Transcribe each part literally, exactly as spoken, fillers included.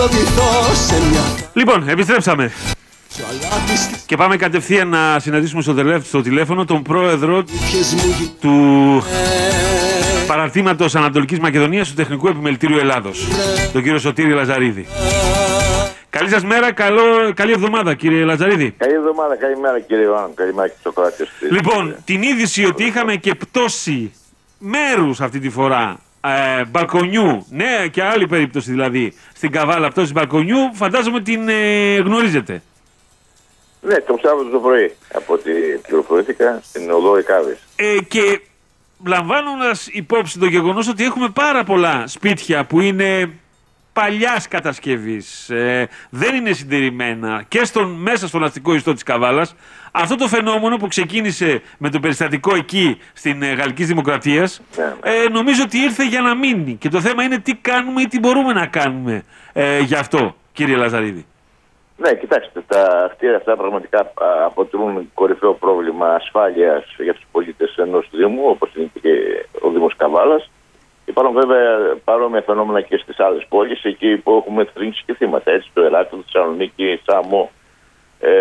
Λοιπόν, επιστρέψαμε. Και πάμε κατευθείαν να συναντήσουμε στο, τελε... στο τηλέφωνο τον πρόεδρο του παραρτήματος Ανατολικής Μακεδονίας του Τεχνικού Επιμελητήριου Ελλάδος, τον κύριο Σωτήρη Λαζαρίδη. Καλή σας μέρα, καλό... καλή εβδομάδα κύριε Λαζαρίδη. Καλή εβδομάδα, καλημέρα κύριε Ιωάννου, καλημέρα και στο κράτος. Λοιπόν, την είδηση ότι είχαμε και πτώση μέρους αυτή τη φορά, ε, μπαλκονιού, ναι, και άλλη περίπτωση δηλαδή, στην Καβάλα πτώση μπαλκονιού, φαντάζομαι την ε, γνωρίζετε. Ναι, το Σάββατο το πρωί, από ό,τι πληροφορήθηκα, στην οδό Εκάβης. Ε, και λαμβάνοντας υπόψη το γεγονός ότι έχουμε πάρα πολλά σπίτια που είναι παλιάς κατασκευής, ε, δεν είναι συντηρημένα και στον, μέσα στον αστικό ιστό της Καβάλας, αυτό το φαινόμενο που ξεκίνησε με το περιστατικό εκεί στην ε, Γαλλικής Δημοκρατίας, ναι. ε, νομίζω ότι ήρθε για να μείνει. Και το θέμα είναι τι κάνουμε ή τι μπορούμε να κάνουμε ε, γι' αυτό, κύριε Λαζαρίδη. Ναι, κοιτάξτε, τα κτίρια αυτά πραγματικά αποτελούν κορυφαίο πρόβλημα ασφάλειας για τους πολίτες ενός Δήμου, όπως είναι και ο Δήμος Καβάλας. Υπάρχουν βέβαια παρόμοια φαινόμενα και στις άλλες πόλεις, εκεί που έχουμε θρύνξει και θύματα, έτσι, το Ηράκλειο, το Θεσσαλονίκη, Σάμο. Ε,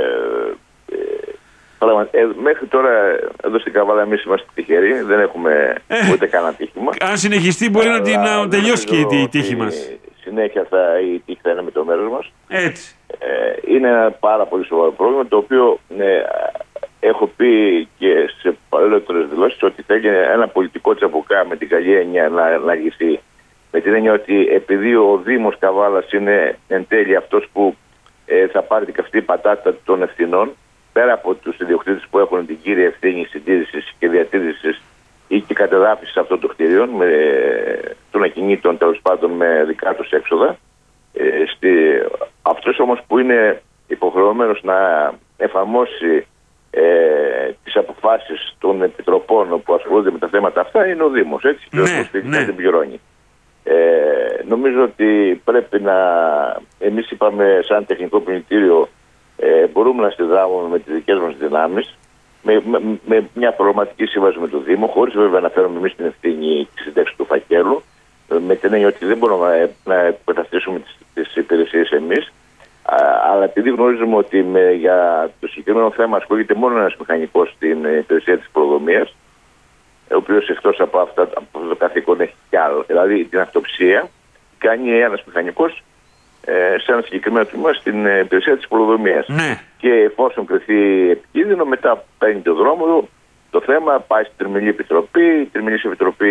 ε, ε, μέχρι τώρα εδώ στην Καβάλα εμείς είμαστε τυχεροί, δεν έχουμε ε, ούτε κανένα τύχημα. Αν συνεχιστεί μπορεί αλλά, να, την, να τελειώσει και η τύχη μας. Συνέχεια θα, η τύχη θα είναι με το μέρος μας. Έτσι. Ε, είναι ένα πάρα πολύ σοβαρό πρόβλημα, το οποίο ε, έχω πει και σε παλαιότερες δηλώσεις ότι θέλει ένα πολιτικό τσαμπουκά με την καλή έννοια να, να λυθεί. Με την έννοια ότι επειδή ο Δήμος Καβάλας είναι εν τέλει αυτός που ε, θα πάρει την καυτή πατάτα των ευθυνών, πέρα από τους ιδιοκτήτες που έχουν την κύρια ευθύνη συντήρησης και διατήρησης ή και κατεδάφισης αυτών των κτηρίων, με, των ακινήτων τέλος πάντων με δικά τους έξοδα. Ε, στη, αυτός όμως που είναι υποχρεωμένος να εφαρμόσει ε, τις αποφάσεις των επιτροπών που ασχολούνται με τα θέματα αυτά είναι ο Δήμος, έτσι, και ναι, ο ναι. δεν πληρώνει. Ε, νομίζω ότι πρέπει να, εμείς είπαμε σαν τεχνικό πληνητήριο, ε, μπορούμε να συνδράμουμε με τις δικές μας δυνάμεις, με, με, με μια προγραμματική σύμβαση με το Δήμο, χωρίς βέβαια να φέρουμε εμείς την ευθύνη της συντάξης του φακέλου, με την έννοια ότι δεν μπορούμε να, να επεκταθήσουμε τις, τις υπηρεσίες εμείς, α, αλλά επειδή γνωρίζουμε ότι με, για το συγκεκριμένο θέμα ασχολείται μόνο ένας μηχανικός στην υπηρεσία της προδομίας, ο οποίος εκτός από αυτά από το καθήκον έχει κι άλλο, δηλαδή την αυτοψία, κάνει ένας μηχανικός ε, σε ένα συγκεκριμένο τμήμα στην υπηρεσία της προδομίας. Ναι. Και εφόσον κρυθεί επικίνδυνο, μετά παίρνει το δρόμο, το θέμα πάει στην Τριμηλή Επιτροπή, η Τριμηλής Επιτροπή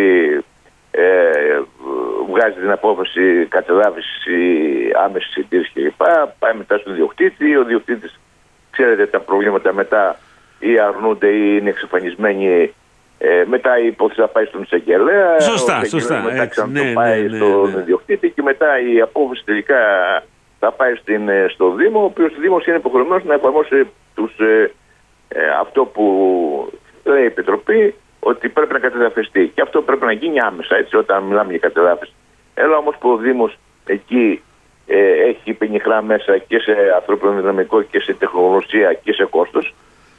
Ε, βγάζει την απόφαση κατεδάφισης ή άμεση συντήρηση κλπ. Πάει μετά στον ιδιοκτήτη. Ο ιδιοκτήτης, ξέρετε, τα προβλήματα μετά ή αρνούνται ή είναι εξαφανισμένοι. Ε, μετά η υπόθεση θα πάει στον εισαγγελέα. Σωστά, σωστά. Μετά έτσι, ξανά ναι, πάει ναι, ναι, στον ναι. ιδιοκτήτη και μετά η απόφαση τελικά θα πάει στην, στο Δήμο, ο οποίος ο Δήμος είναι υποχρεωμένος να εφαρμόσει τους, ε, ε, αυτό που λέει η Επιτροπή, ότι πρέπει να κατεδαφιστεί. Και αυτό πρέπει να γίνει άμεσα, έτσι, όταν μιλάμε για κατεδάφιση. Έλα όμως που ο Δήμος εκεί ε, έχει πενιχρά μέσα και σε ανθρώπινο δυναμικό και σε τεχνολογία και σε κόστος.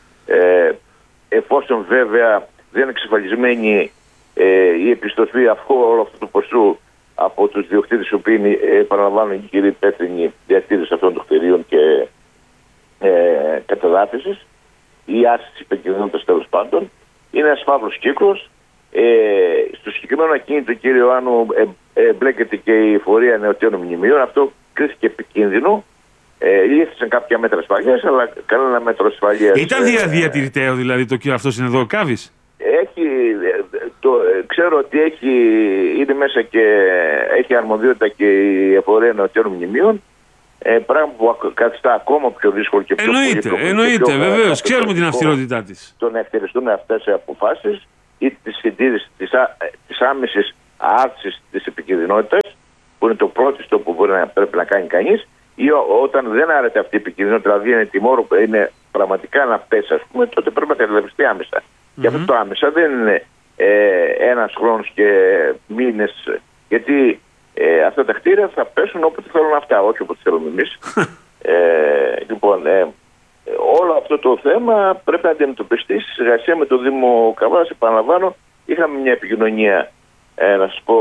Ε, εφόσον βέβαια δεν είναι εξασφαλισμένη ε, η επιστροφή αυτού όλου αυτού του ποσού από τους διοκτήτες, οι οποίοι ε, παραλαμβάνουν οι κύριοι υπεύθυνοι διατήρηση αυτών των κτηρίων και ε, κατεδάφισης ή άσκηση επικοινωνίας τέλος πάντων, είναι ένας φαύλος κύκλος. Ε, στο συγκεκριμένο ακίνητο, κύριε Ιωάννου, ε, ε, μπλέκεται και η φορεία νεωτέρων μνημείων. Αυτό κρίθηκε επικίνδυνο. Ε, λύθησαν κάποια μέτρα ασφαλείας, αλλά κανένα μέτρο ασφαλείας. Ήταν ε, διατηρηταίο δηλαδή το κύριο αυτός είναι εδώ ο Κάβης. Έχει, το, ξέρω ότι έχει, είναι μέσα και έχει αρμοδιότητα και η φορεία νεωτέρων μνημείων. Ε, πράγμα που καθιστά ακόμα πιο δύσκολο και πιο εννοείται, πολύ. Εννοείται, βεβαίως. Ξέρουμε την αυστηρότητά της. Το να εκτελεστούν αυτές οι αποφάσεις ή τη συντήρηση της, της άμεσης άρσης της επικινδυνότητας, που είναι το πρώτο που μπορεί να πρέπει να κάνει κανείς, ή ό, όταν δεν άρεται αυτή η επικινδυνότητα, δηλαδή είναι τιμόρο, είναι πραγματικά να πέσει, ας πούμε, τότε πρέπει να κατεδαφιστεί άμεσα. Mm-hmm. Και αυτό το άμεσα δεν είναι ε, ένας χρόνος και μήνες, γιατί ε, αυτά τα κτίρια θα πέσουν όποτε θέλουν αυτά, όχι όποτε θέλουμε εμείς. ε, λοιπόν, ε, όλο αυτό το θέμα πρέπει να αντιμετωπιστεί στη συνεργασία με το Δήμο Καβάλας. Επαναλαμβάνω, είχαμε μια επικοινωνία, ε, να σας πω,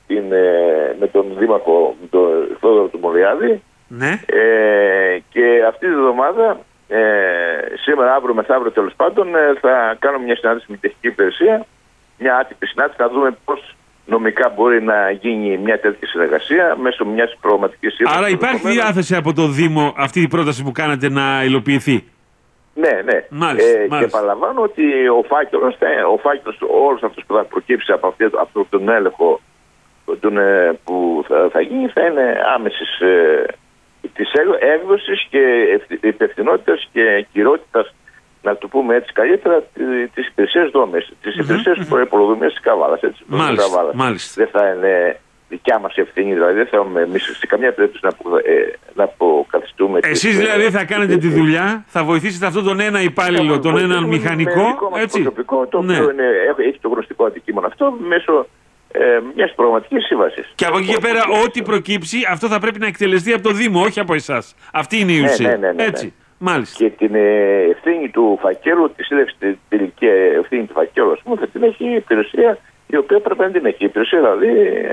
την, ε, με τον Δήμαρχο, με τον Θόδωρο του Μολιάδη. Ναι. Ε, και αυτή τη εβδομάδα, ε, σήμερα, αύριο, μεθαύριο τέλος πάντων, ε, θα κάνουμε μια συνάντηση με την τεχνική υπηρεσία, μια άτυπη συνάντηση, να δούμε πώς νομικά μπορεί να γίνει μια τέτοια συνεργασία μέσω μιας προγραμματικής σύμβασης. Άρα υπάρχει διάθεση από το Δήμο αυτή η πρόταση που κάνετε να υλοποιηθεί? Ναι, ναι. Μάλιστα, ε, μάλιστα. Και παραλαμβάνω ότι ο φάκελος, ο φάκελος όλος αυτός που θα προκύψει από αυτόν αυτό τον έλεγχο τον, ε, που θα, θα γίνει θα είναι άμεσης ε, της έκδοσης και υπευθυνότητας και κυρότητας, να το πούμε έτσι καλύτερα, της υπηρεσίας δόμης, της υπηρεσίας mm-hmm. πολυδομίας της Καβάλας. Έτσι, μάλιστα, Καβάλας. μάλιστα. Δεν θα είναι δικιά μας ευθύνη, δηλαδή δεν θέλουμε εμείς σε καμία περίπτωση να, απο, ε, να αποκαθιστούμε. Εσείς δηλαδή θα κάνετε ε, τη δουλειά, θα βοηθήσετε αυτόν τον ένα υπάλληλο, τον έναν μηχανικό, με έτσι. Προσωπικό, το ναι. οποίο είναι, έχει το γνωστικό αντικείμενο αυτό μέσω ε, μιας προγραμματικής σύμβασης. Και από εκεί και πέρα, ό,τι προκύψει, αυτό θα πρέπει να εκτελεστεί από το Δήμο, όχι από εσάς. Αυτή είναι η ουσία. Ναι, ναι, ναι, ναι, έτσι. Ναι. Μάλιστα. Και την ευθύνη του φακέλου, τη σύνταξη, την τελική ευθύνη του φακέλου, ας πούμε, θα την έχει η υπηρεσία, η οποία πρέπει να την έχει. Η υπηρεσία δηλαδή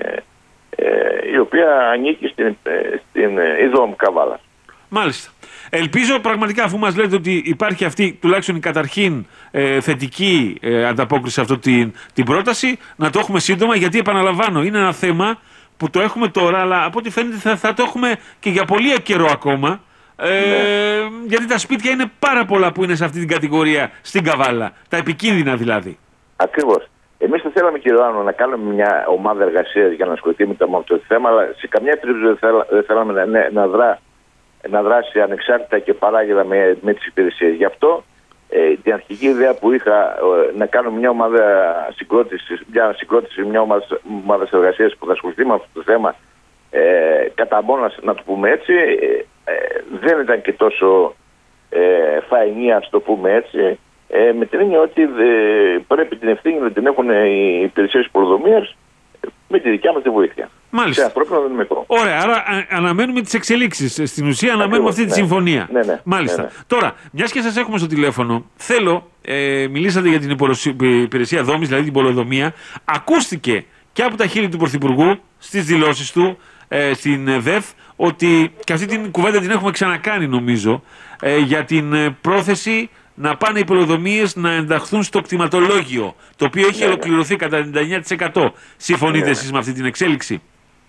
ε, η οποία ανήκει στην, στην ΙΔΟΜ Καβάλα. Μάλιστα. Ελπίζω πραγματικά, αφού μας λέτε ότι υπάρχει αυτή τουλάχιστον η καταρχήν ε, θετική ε, ανταπόκριση σε αυτή την, την πρόταση, να το έχουμε σύντομα, γιατί επαναλαμβάνω, είναι ένα θέμα που το έχουμε τώρα, αλλά από ό,τι φαίνεται θα, θα το έχουμε και για πολύ καιρό ακόμα. Ε, ναι. Γιατί τα σπίτια είναι πάρα πολλά που είναι σε αυτή την κατηγορία στην Καβάλα. Τα επικίνδυνα δηλαδή. Ακριβώς. Εμείς θα θέλαμε, κύριε Άνω, να κάνουμε μια ομάδα εργασίας για να ασχοληθεί με αυτό το θέμα, αλλά σε καμιά περίπτωση δεν, θέλα, δεν θέλαμε να, ναι, να, δρά, να δράσει ανεξάρτητα και παράλληλα με, με τις υπηρεσίες. Γι' αυτό ε, την αρχική ιδέα που είχα ε, να κάνουμε μια ομάδα συγκρότησης, μια συγκρότηση, μια ομάδα, ομάδα εργασίας που θα ασχοληθεί με αυτό το θέμα ε, κατά μόνας, να το πούμε έτσι, ε, ε, δεν ήταν και τόσο ε, φαϊνή, ας το πούμε έτσι. Ε, με την έννοια ότι ε, πρέπει την ευθύνη να την έχουν οι υπηρεσίες πολυδομίας με τη δικιά μας τη βοήθεια. Μάλιστα. Σε ανθρώπινο δυναμικό. Ωραία, άρα α, αναμένουμε τις εξελίξεις. Στην ουσία αναμένουμε Ακριβώς, αυτή τη ναι. συμφωνία. Ναι, ναι, Μάλιστα. Ναι, ναι. Τώρα, μιας και σας έχουμε στο τηλέφωνο, θέλω, ε, μιλήσατε για την υπηρεσία δόμης, δηλαδή την πολεοδομία. Ακούστηκε και από τα χείλη του Πρωθυπουργού στις δηλώσεις του ε, στην ΔΕΦ ότι, και αυτή την κουβέντα την έχουμε ξανακάνει νομίζω, ε, για την ε, πρόθεση να πάνε οι πολεοδομίες να ενταχθούν στο κτηματολόγιο, το οποίο έχει ναι, ολοκληρωθεί ναι. κατά ενενήντα εννέα τοις εκατό. Συμφωνείτε ναι, εσείς ναι. με αυτή την εξέλιξη?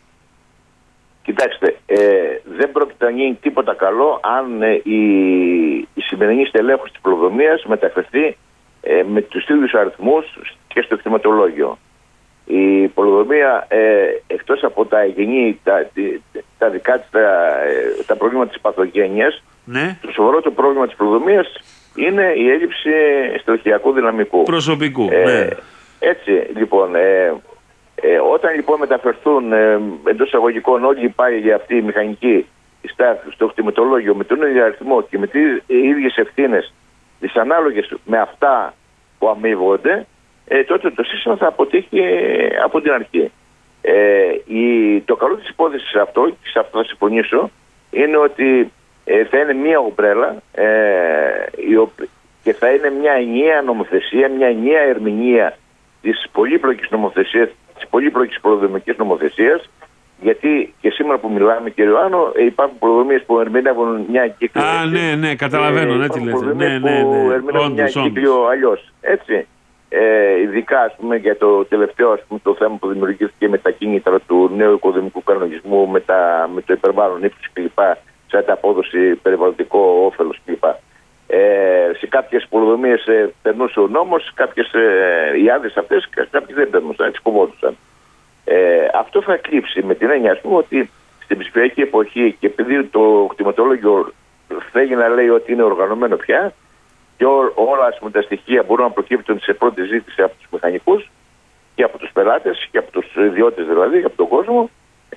Κοιτάξτε, ε, δεν πρόκειται να γίνει τίποτα καλό αν ε, η, η σημερινή στελέχωση της πολεοδομίας μεταφερθεί ε, με τους ίδιους αριθμούς και στο κτηματολόγιο. Η πολεοδομία, ε, εκτός από τα εγγενή, τα, τα δικά της, τα, τα προβλήματα της παθογένειας, ναι. το σοβαρότερο πρόβλημα της πολεοδομίας είναι η έλλειψη στελεχειακού δυναμικού. Προσωπικού, ε, ναι. Έτσι, λοιπόν, ε, ε, όταν λοιπόν μεταφερθούν ε, εντός εισαγωγικών όλοι οι υπάλληλοι αυτοί οι μηχανικοί στο κτηματολόγιο με τον ίδιο αριθμό και με τις ίδιες ευθύνες δυσανάλογες με αυτά που αμείβονται, ε, τότε το σύστημα θα αποτύχει από την αρχή. Ε, η, το καλό της υπόθεσης σε αυτό, και σε αυτό θα συμφωνήσω, είναι ότι ε, θα είναι μία ομπρέλα ε, η οποία, και θα είναι μια ενιαία νομοθεσία, μια ενιαία ερμηνεία της πολύπλοκης νομοθεσίας, της πολύπλοκης πολεοδομικής νομοθεσίας, γιατί και σήμερα που μιλάμε, κύριε Ιωάννο, υπάρχουν πολεοδομίες που ερμηνεύουν μια κύκλιο. Α, ναι, ναι, καταλαβαίνω, ναι, τι λέτε. Ναι, ναι, ναι, που ερμηνεύουν μια κύκλιο αλλιώς. Έτσι. Ε, ειδικά, ας πούμε, για το τελευταίο, ας πούμε, το θέμα που δημιουργήθηκε με τα κίνητρα του νέου οικοδομικού κανονισμού, με, τα, με το υπερβάλλον ύψους κλπ. Σε απόδοση, περιβαλλοντικό όφελος κλπ. Ε, σε κάποιες πολεοδομίες ε, περνούσε ο νόμος, κάποιες ε, οι άδειες αυτές, κάποιες δεν περνούσαν, έτσι κοβόντουσαν. Ε, αυτό θα κρύψει με την έννοια, ας πούμε, ότι στην ψηφιακή εποχή και επειδή το κτηματολόγιο θέλει να λέει ότι είναι οργανωμένο πια και ό, όλα ας πούμε, τα στοιχεία μπορούν να προκύπτουν σε πρώτη ζήτηση από τους μηχανικούς και από τους πελάτες και από τους ιδιώτες δηλαδή, από τον κόσμο,